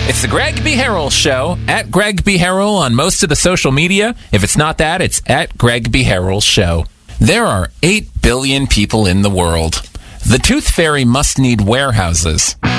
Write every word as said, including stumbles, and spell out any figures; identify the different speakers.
Speaker 1: It's the Greg B. Harrell Show, at Greg B. Harrell on most of the social media. If it's not that, it's at Greg B. Harrell Show. There are eight billion people in the world. The Tooth Fairy must need warehouses.